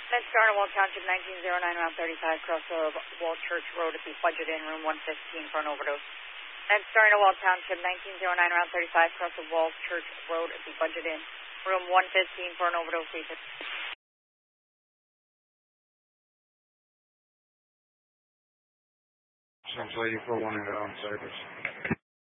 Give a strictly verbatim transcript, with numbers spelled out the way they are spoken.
Med Star Wall Township nineteen oh nine, Route thirty-five, cross of Wall Church Road at the Budget Inn, room one fifteen for an overdose. Med Star Wall Township nineteen oh nine, Route thirty-five, cross of Wall Church Road at the Budget Inn, room one fifteen for an overdose. Some lady for one in on service.